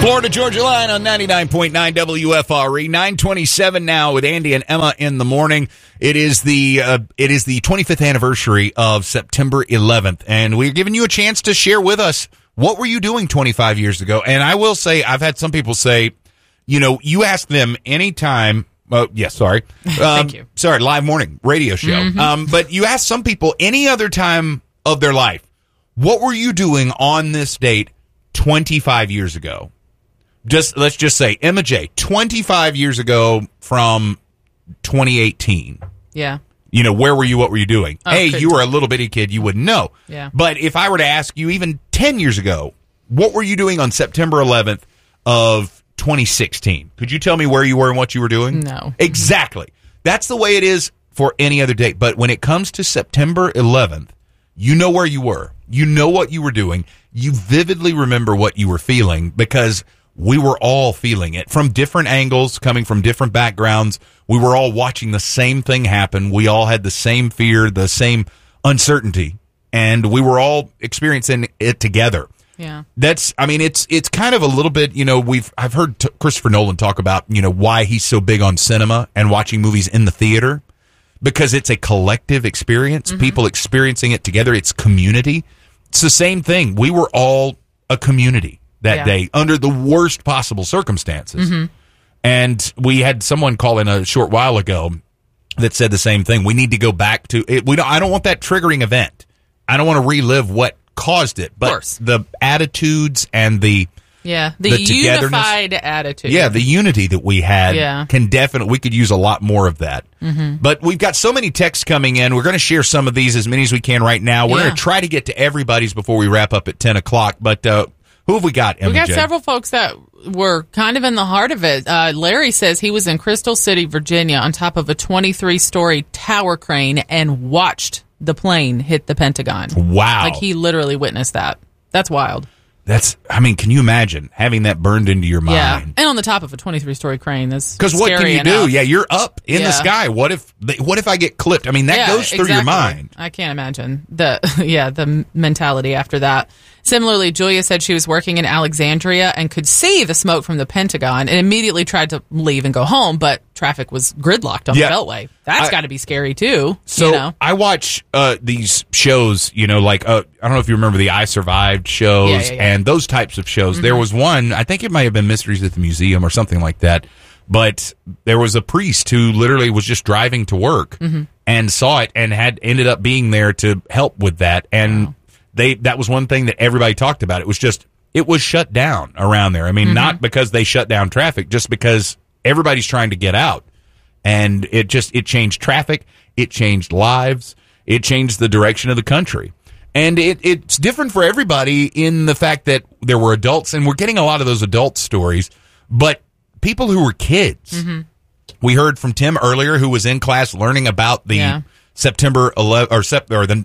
Florida Georgia Line on 99.9 WFRE. 9:27 now with Andy and Emma in the morning. It is the 25th anniversary of September 11th, and we're giving you a chance to share with us what were you doing 25 years ago. And I will say, I've had some people say, you ask them anytime. Thank you. Sorry, live morning radio show. Mm-hmm. But you ask some people any other time of their life, what were you doing on this date 25 years ago? Let's just say Emma J, 25 years ago from 2018. Yeah. Where were you? What were you doing? Oh, hey, you were a little bitty kid. You wouldn't know. Yeah. But if I were to ask you even 10 years ago, what were you doing on September 11th of 2016? Could you tell me where you were and what you were doing? No. Exactly. That's the way it is for any other date. But when it comes to September 11th, you know where you were. You know what you were doing. You vividly remember what you were feeling because we were all feeling it from different angles, coming from different backgrounds. We were all watching the same thing happen. We all had the same fear, the same uncertainty, and we were all experiencing it together. Yeah. It's kind of a little bit, I've heard Christopher Nolan talk about, why he's so big on cinema and watching movies in the theater, because it's a collective experience, people experiencing it together. It's community. It's the same thing. We were all a community that day under the worst possible circumstances. And we had someone call in a short while ago that said the same thing. We need to go back to it. I don't want that triggering event. I don't want to relive what caused it, but the attitudes and the unified attitude. Yeah, the unity that we had we could use a lot more of that. But we've got so many texts coming in. We're going to share some of these, as many as we can right now. We're going to try to get to everybody's before we wrap up at 10 o'clock. But who have we got, MJ? We got several folks that were kind of in the heart of it. Larry says he was in Crystal City, Virginia, on top of a 23-story tower crane and watched the plane hit the Pentagon. Wow. Like he literally witnessed that. That's wild. Can you imagine having that burned into your mind? Yeah, and on the top of a 23-story crane. Because what can you do? Yeah, you're up in the sky. What if I get clipped? That goes through your mind. I can't imagine the mentality after that. Similarly, Julia said she was working in Alexandria and could see the smoke from the Pentagon and immediately tried to leave and go home, but traffic was gridlocked on the Beltway. That's got to be scary, too. So I watch these shows, I don't know if you remember the I Survived shows and those types of shows. There was one, I think it might have been Mysteries at the Museum or something like that, but there was a priest who literally was just driving to work and saw it and had ended up being there to help with that. And that was one thing that everybody talked about. It was shut down around there. Not because they shut down traffic, just because everybody's trying to get out. And it changed traffic. It changed lives. It changed the direction of the country. And it's different for everybody in the fact that there were adults, and we're getting a lot of those adult stories, but people who were kids. We heard from Tim earlier, who was in class learning about the September 11 or the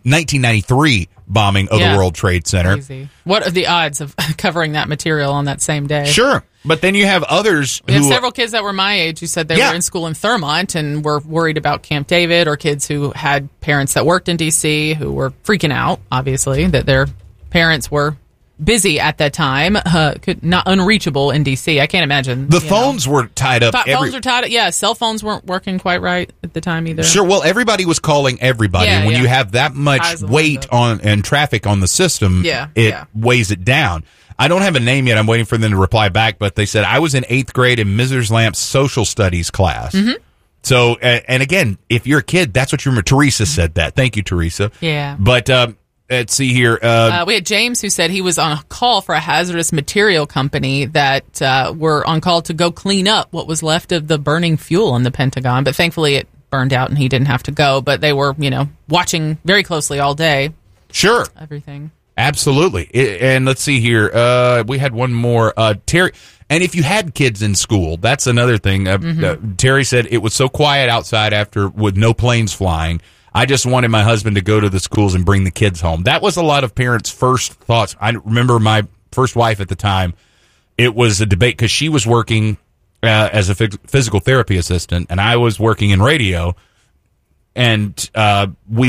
1993 bombing of the World Trade Center. Crazy. What are the odds of covering that material on that same day? Sure. But then you have others We have several kids that were my age who said they were in school in Thurmont and were worried about Camp David, or kids who had parents that worked in D.C. who were freaking out, obviously, that their parents were busy at that time, not unreachable in D.C. I can't imagine. The phones were tied up. Phones were tied up. Yeah, cell phones weren't working quite right at the time either. Sure. Well, everybody was calling everybody. And when you have that much weight on and traffic on the system, it weighs it down. I don't have a name yet. I'm waiting for them to reply back, but they said, I was in 8th grade in Mrs. Lamp's social studies class. So, and again, if you're a kid, that's what you remember. Teresa said that. Thank you, Teresa. Yeah. But, let's see here. We had James who said he was on a call for a hazardous material company that were on call to go clean up what was left of the burning fuel in the Pentagon. But thankfully it burned out and he didn't have to go. But they were, watching very closely all day. Sure. Everything. Absolutely. And let's see here. We had one more. Terry. And if you had kids in school, that's another thing. Terry said it was so quiet outside with no planes flying. I just wanted my husband to go to the schools and bring the kids home. That was a lot of parents' first thoughts. I remember my first wife at the time. It was a debate because she was working as a physical therapy assistant, and I was working in radio. And we would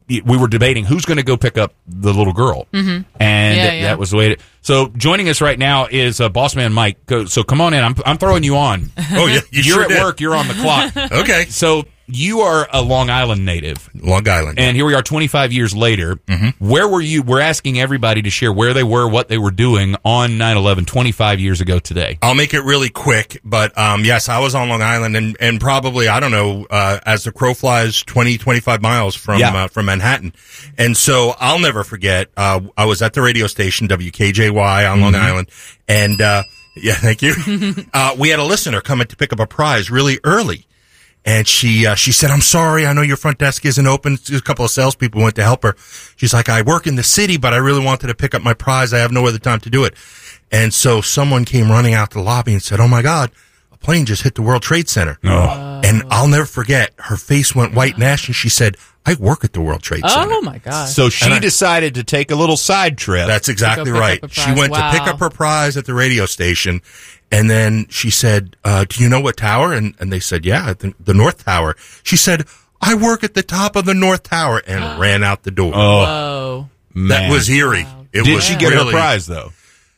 we were debating who's going to go pick up the little girl. Mm-hmm. And that was the way so joining us right now is Boss Man Mike. So come on in. I'm throwing you on. Oh, yeah. You're at work. You're on the clock. Okay. So you are a Long Island native. Long Island. And here we are 25 years later. Mm-hmm. Where were you? We're asking everybody to share where they were, what they were doing on 9/11 25 years ago today. I'll make it really quick, but yes, I was on Long Island and probably, I don't know, as the crow flies, 20, 25 miles from Manhattan. And so I'll never forget, I was at the radio station, WKJY on Long Island, and thank you. We had a listener coming to pick up a prize really early. And she said, I'm sorry, I know your front desk isn't open. A couple of salespeople went to help her. She's like, I work in the city, but I really wanted to pick up my prize. I have no other time to do it. And so someone came running out to the lobby and said, oh my God, a plane just hit the World Trade Center. Oh. And I'll never forget, her face went white and ashy. She said, I work at the World Trade Center. Oh my God. So she decided to take a little side trip. That's exactly right. She went to pick up her prize at the radio station. And then she said, do you know what tower? And they said, yeah, the North Tower. She said, I work at the top of the North Tower, and ran out the door. Whoa. That was eerie. Wow. Did she get her prize, though?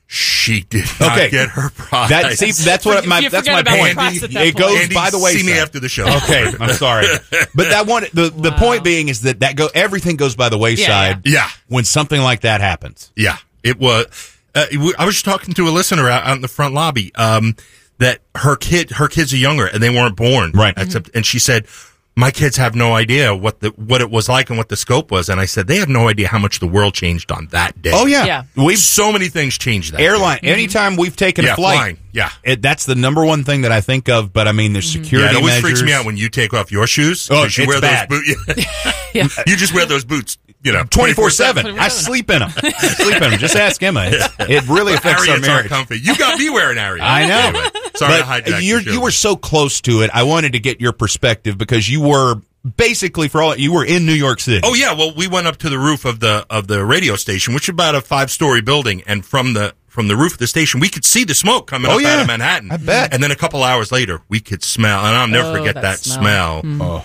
She did not get her prize. That's what that's my point. It goes Andy, by the way. See me after the show. Okay, I'm sorry, but the point being is that everything goes by the wayside. Yeah. When something like that happens. Yeah, it was. I was talking to a listener out in the front lobby. That her kids are younger and they weren't born. Right. And she said, my kids have no idea what it was like and what the scope was. And I said, they have no idea how much the world changed on that day. Oh, yeah. We've so many things changed that airline. day. Anytime we've taken a flight. Flying. That's the number one thing that I think of. But I mean, there's security it always measures. freaks me out when you take off your shoes. Oh, you wear bad. Those boots. You just wear those boots, 24/7. I sleep in them. Just ask Emma. It really affects our marriage. Comfy. You got me wearing Ariat. I know. Anyway, sorry to hijack you were so close to it. I wanted to get your perspective because you were basically you were in New York City. Oh yeah, well we went up to the roof of the radio station, which is about a 5-story building, and from the roof of the station we could see the smoke coming up out of Manhattan. I bet. And then a couple hours later we could smell, and I'll never forget that smell.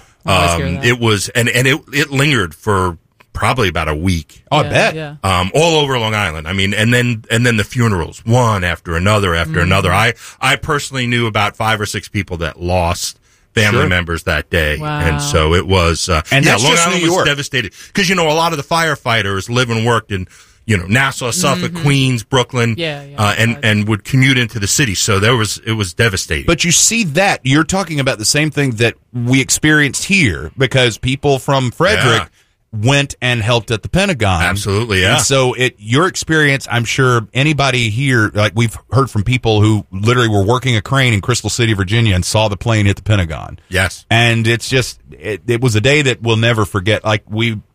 It was and it lingered for probably about a week. Oh, I bet. Yeah. All over Long Island. I mean, and then the funerals, one after another after another. I personally knew about 5 or 6 people that lost family members that day. Wow. And so it was, and that's Long just Island New York. was devastated. Cause a lot of the firefighters live and worked in, Nassau, Suffolk, Queens, Brooklyn, and would commute into the city. So it was devastating. But you see that you're talking about the same thing that we experienced here because people from Frederick went and helped at the Pentagon. Absolutely, yeah. And so your experience, I'm sure anybody here, like we've heard from people who literally were working a crane in Crystal City, Virginia and saw the plane hit the Pentagon. Yes. And it's just, it was a day that we'll never forget. Like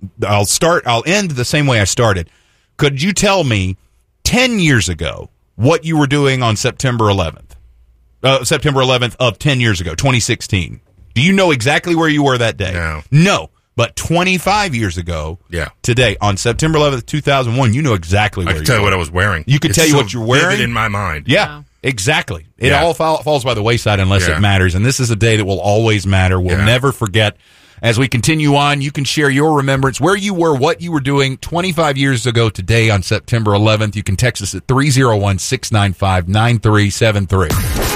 I'll end the same way I started. Could you tell me 10 years ago what you were doing on September 11th? September 11th of 10 years ago, 2016. Do you know exactly where you were that day? No. But 25 years ago, today, on September 11th, 2001, you know exactly where you were. I can tell you what I was wearing. You could tell you what you're wearing? Vivid in my mind. Yeah, exactly. It all falls by the wayside unless it matters. And this is a day that will always matter. We'll never forget. As we continue on, you can share your remembrance, where you were, what you were doing 25 years ago today on September 11th. You can text us at 301-695-9373.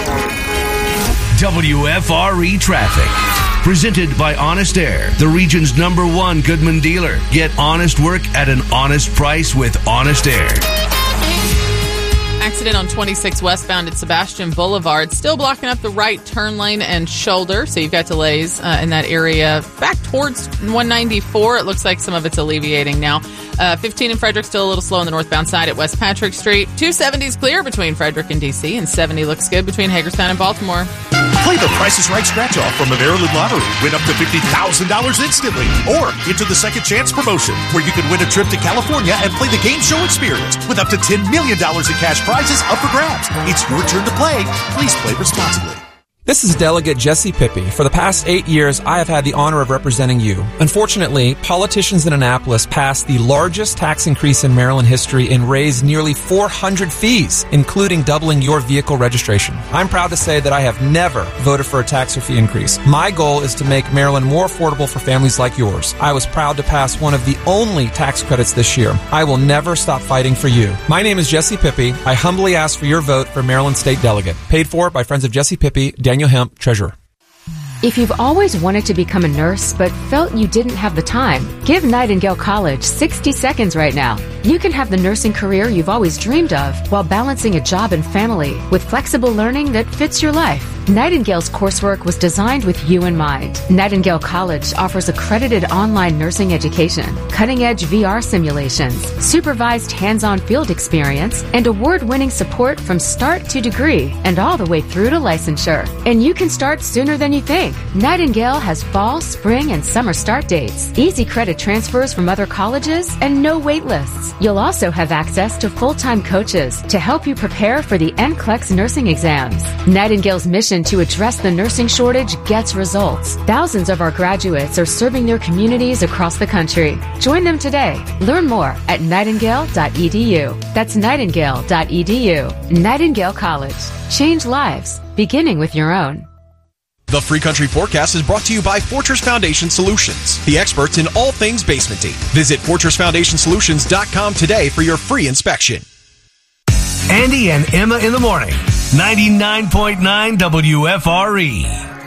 WFRE Traffic. Presented by Honest Air, the region's #1 Goodman dealer. Get honest work at an honest price with Honest Air. Accident on 26 westbound at Sebastian Boulevard. Still blocking up the right turn lane and shoulder. So you've got delays in that area. Back towards 194, it looks like some of it's alleviating now. 15 in Frederick, still a little slow on the northbound side at West Patrick Street. 270 is clear between Frederick and D.C. and 70 looks good between Hagerstown and Baltimore. Play the Price is Right scratch-off from the Maryland Lottery. Win up to $50,000 instantly. Or enter the Second Chance promotion, where you can win a trip to California and play the game show experience with up to $10 million in cash prizes up for grabs. It's your turn to play. Please play responsibly. This is Delegate Jesse Pippi. For the past 8 years, I have had the honor of representing you. Unfortunately, politicians in Annapolis passed the largest tax increase in Maryland history and raised nearly 400 fees, including doubling your vehicle registration. I'm proud to say that I have never voted for a tax or fee increase. My goal is to make Maryland more affordable for families like yours. I was proud to pass one of the only tax credits this year. I will never stop fighting for you. My name is Jesse Pippi. I humbly ask for your vote for Maryland State Delegate. Paid for by Friends of Jesse Pippi, Daniel Hemp, Treasurer. If you've always wanted to become a nurse but felt you didn't have the time, give Nightingale College 60 seconds right now. You can have the nursing career you've always dreamed of while balancing a job and family with flexible learning that fits your life. Nightingale's coursework was designed with you in mind. Nightingale College offers accredited online nursing education, cutting-edge VR simulations, supervised hands-on field experience, and award-winning support from start to degree and all the way through to licensure. And you can start sooner than you think. Nightingale has fall, spring, and summer start dates, easy credit transfers from other colleges, and no wait lists. You'll also have access to full-time coaches to help you prepare for the NCLEX nursing exams. Nightingale's mission to address the nursing shortage gets results. Thousands of our graduates are serving their communities across the country. Join them today. Learn more at nightingale.edu. That's nightingale.edu. Nightingale College. Change lives, beginning with your own. The Free Country Forecast is brought to you by Fortress Foundation Solutions, the experts in all things basementing. Visit FortressFoundationSolutions.com today for your free inspection. Andy and Emma in the morning. 99.9 WFRE.